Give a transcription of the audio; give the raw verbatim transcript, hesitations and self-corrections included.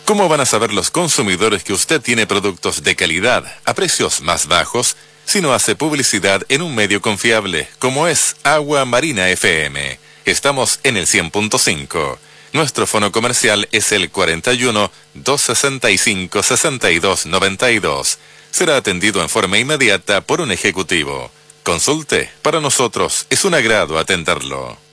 ¿Cómo van a saber los consumidores que usted tiene productos de calidad a precios más bajos si no hace publicidad en un medio confiable como es Agua Marina F M? Estamos en el cien punto cinco. Nuestro fono comercial es el cuarenta y uno, doscientos sesenta y cinco, sesenta y dos noventa y dos. Será atendido en forma inmediata por un ejecutivo. Consulte, para nosotros es un agrado atenderlo.